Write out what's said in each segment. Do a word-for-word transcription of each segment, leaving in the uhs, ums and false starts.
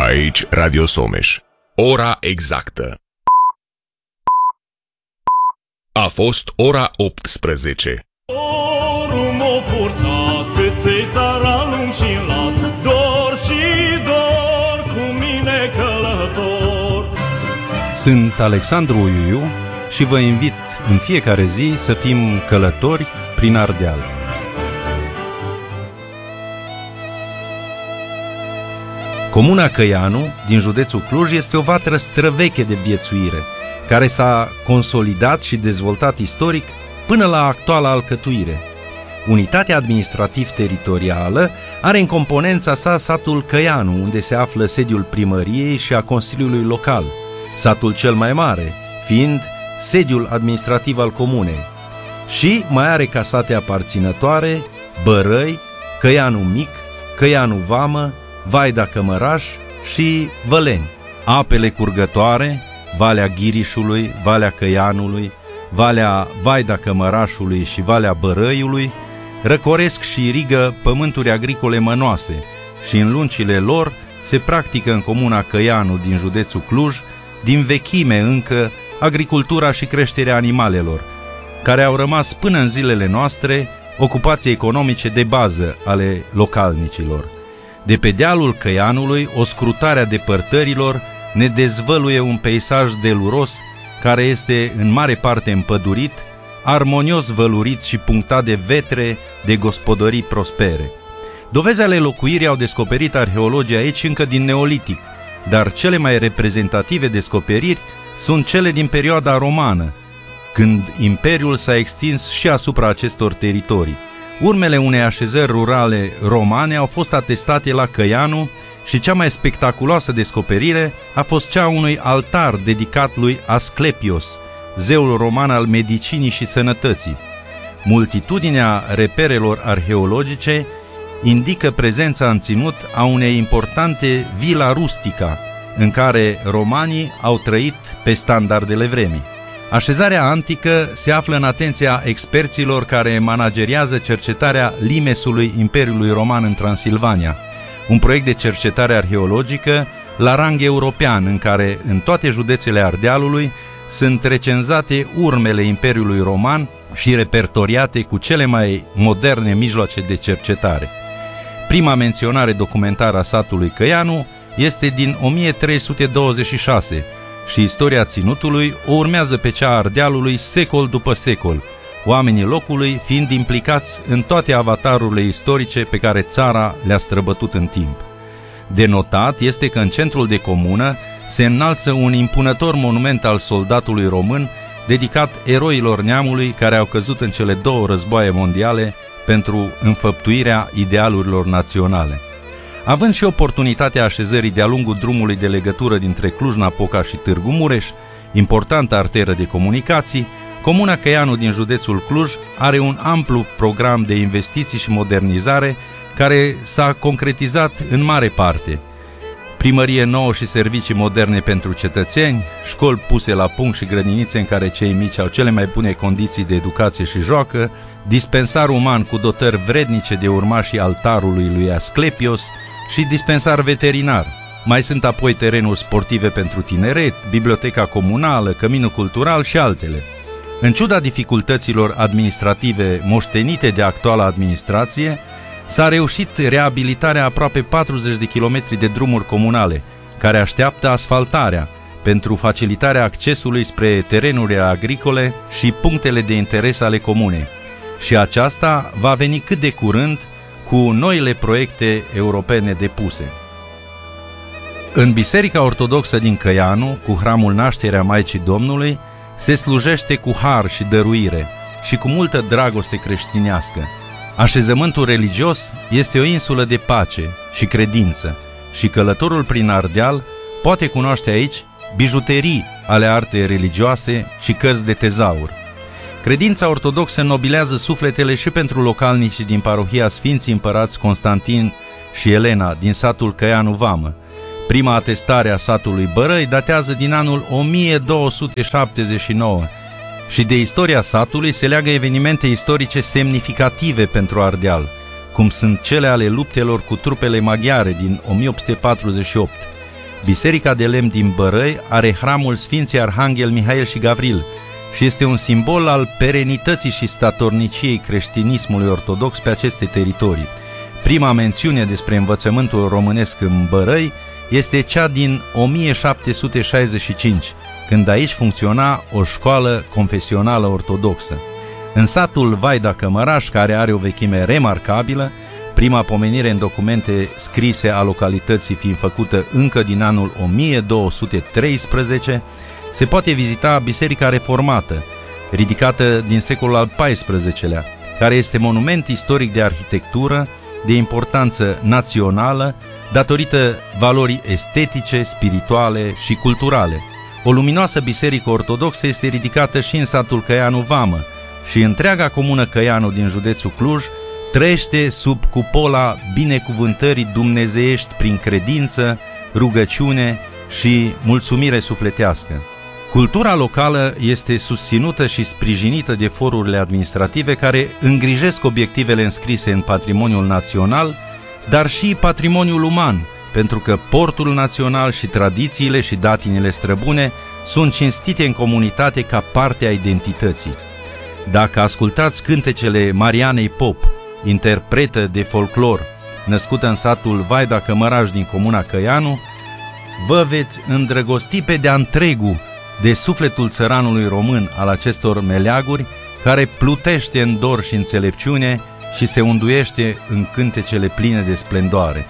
Aici Radio Someș. Ora exactă. A fost ora optsprezece. Dorul m-o purtat câte țara lung și lat, dor și dor cu mine călător. Sunt Alexandru Uiuiu și vă invit în fiecare zi să fim călători prin Ardeal. Comuna Căianu, din județul Cluj, este o vatră străveche de viețuire, care s-a consolidat și dezvoltat istoric până la actuala alcătuire. Unitatea administrativ-teritorială are în componența sa satul Căianu, unde se află sediul primăriei și a Consiliului Local, satul cel mai mare, fiind sediul administrativ al comunei. Și mai are ca sate aparținătoare Bărăi, Căianu Mic, Căianu Vamă, Vaida Cămăraș și Văleni. Apele curgătoare, Valea Ghirișului, Valea Căianului, Valea Vaida Cămărașului și Valea Bărăiului răcoresc și irigă pământuri agricole mănoase și în lungile lor se practică în comuna Căianu din județul Cluj, din vechime încă, agricultura și creșterea animalelor, care au rămas până în zilele noastre ocupații economice de bază ale localnicilor. De pe dealul Căianului, o scrutare a depărtărilor ne dezvăluie un peisaj deluros care este în mare parte împădurit, armonios vălurit și punctat de vetre de gospodării prospere. Dovezi ale locuirii au descoperit arheologii aici încă din Neolitic, dar cele mai reprezentative descoperiri sunt cele din perioada romană, când imperiul s-a extins și asupra acestor teritorii. Urmele unei așezări rurale romane au fost atestate la Căianu și cea mai spectaculoasă descoperire a fost cea a unui altar dedicat lui Asclepios, zeul roman al medicinii și sănătății. Multitudinea reperelor arheologice indică prezența în ținut a unei importante vila rustica, în care romanii au trăit pe standardele vremii. Așezarea antică se află în atenția experților care manageriază cercetarea limesului Imperiului Roman în Transilvania, un proiect de cercetare arheologică la rang european în care în toate județele Ardealului sunt recenzate urmele Imperiului Roman și repertoriate cu cele mai moderne mijloace de cercetare. Prima menționare documentară a satului Căianu este din o mie trei sute douăzeci și șase și istoria ținutului o urmează pe cea a Ardealului secol după secol, oamenii locului fiind implicați în toate avatarurile istorice pe care țara le-a străbătut în timp. De notat este că în centrul de comună se înalță un impunător monument al soldatului român dedicat eroilor neamului care au căzut în cele două războaie mondiale pentru înfăptuirea idealurilor naționale. Având și oportunitatea așezării de-a lungul drumului de legătură dintre Cluj-Napoca și Târgu Mureș, importantă arteră de comunicații, comuna Căianu din județul Cluj are un amplu program de investiții și modernizare care s-a concretizat în mare parte. Primărie nouă și servicii moderne pentru cetățeni, școli puse la punct și grădinițe în care cei mici au cele mai bune condiții de educație și joacă, dispensar uman cu dotări vrednice de urmașii altarului lui Asclepios și dispensar veterinar. Mai sunt apoi terenuri sportive pentru tineret, biblioteca comunală, căminul cultural și altele. În ciuda dificultăților administrative moștenite de actuala administrație, s-a reușit reabilitarea aproape patruzeci de kilometri de drumuri comunale, care așteaptă asfaltarea, pentru facilitarea accesului spre terenurile agricole și punctele de interes ale comunei. Și aceasta va veni cât de curând cu noile proiecte europene depuse. În Biserica Ortodoxă din Căianu, cu hramul Nașterea Maicii Domnului, se slujește cu har și dăruire și cu multă dragoste creștinească. Așezământul religios este o insulă de pace și credință și călătorul prin Ardeal poate cunoaște aici bijuterii ale artei religioase și cărți de tezaur. Credința ortodoxă nobilează sufletele și pentru localnicii din parohia Sfinții Împărați Constantin și Elena din satul Căianu Vamă. Prima atestare a satului Bărăi datează din anul o mie două sute șaptezeci și nouă și de istoria satului se leagă evenimente istorice semnificative pentru Ardeal, cum sunt cele ale luptelor cu trupele maghiare din o mie opt sute patruzeci și opt. Biserica de lemn din Bărăi are hramul Sfinții Arhanghel Mihail și Gavril și este un simbol al perenității și statorniciei creștinismului ortodox pe aceste teritorii. Prima mențiune despre învățământul românesc în Bărăi este cea din o mie șapte sute șaizeci și cinci, când aici funcționa o școală confesională ortodoxă. În satul Vaida Cămăraș, care are o vechime remarcabilă, prima pomenire în documente scrise a localității fiind făcută încă din anul o mie două sute treisprezece, se poate vizita Biserica Reformată, ridicată din secolul al paisprezecelea, care este monument istoric de arhitectură de importanță națională datorită valorii estetice, spirituale și culturale. O luminoasă biserică ortodoxă este ridicată și în satul Căianu Vamă și întreaga comună Căianu din județul Cluj trăiește sub cupola binecuvântării dumnezeiești prin credință, rugăciune și mulțumire sufletească. Cultura locală este susținută și sprijinită de forurile administrative care îngrijesc obiectivele înscrise în patrimoniul național, dar și patrimoniul uman, pentru că portul național și tradițiile și datinile străbune sunt cinstite în comunitate ca parte a identității. Dacă ascultați cântecele Marianei Pop, interpretă de folclor, născută în satul Vaida Cămăraș din comuna Căianu, vă veți îndrăgosti pe de-a întregul de sufletul țăranului român al acestor meleaguri, care plutește în dor și înțelepciune și se unduiește în cântecele pline de splendoare.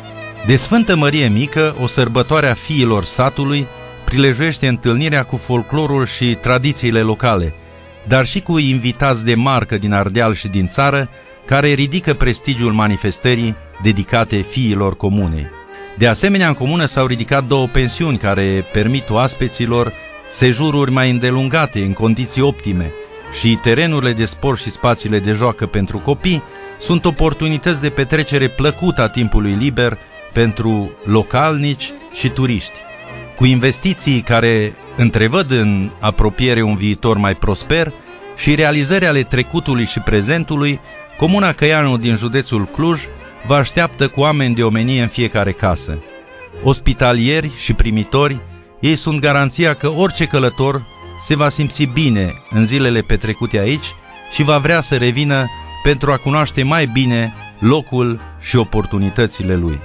De Sfântă Mărie Mică, o sărbătoare a fiilor satului, prilejuiește întâlnirea cu folclorul și tradițiile locale, dar și cu invitați de marcă din Ardeal și din țară, care ridică prestigiul manifestării dedicate fiilor comunei. De asemenea, în comună s-au ridicat două pensiuni care permit oaspeților sejururi mai îndelungate în condiții optime și terenurile de sport și spațiile de joacă pentru copii sunt oportunități de petrecere plăcută a timpului liber pentru localnici și turiști. Cu investiții care întrevăd în apropiere un viitor mai prosper și realizări ale trecutului și prezentului, comuna Căianu din județul Cluj vă așteaptă cu oameni de omenie în fiecare casă. Ospitalieri și primitori, ei sunt garanția că orice călător se va simți bine în zilele petrecute aici și va vrea să revină pentru a cunoaște mai bine locul și oportunitățile lui.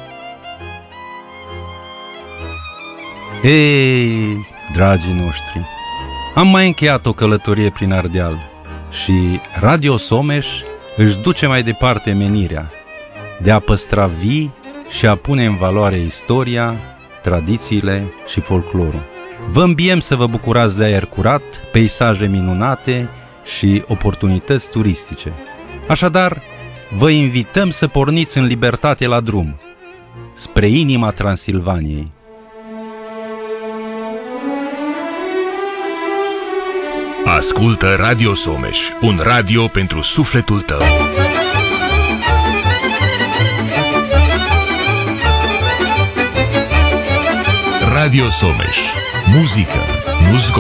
Ei, dragii noștri, am mai încheiat o călătorie prin Ardeal și Radio Someș își duce mai departe menirea de a păstra vii și a pune în valoare istoria, tradițiile și folclorul. Vă îmbiem să vă bucurați de aer curat, peisaje minunate și oportunități turistice. Așadar, vă invităm să porniți în libertate la drum, spre inima Transilvaniei. Ascultă Radio Someș, un radio pentru sufletul tău. Radio Someș. Muzică, nu zgomot.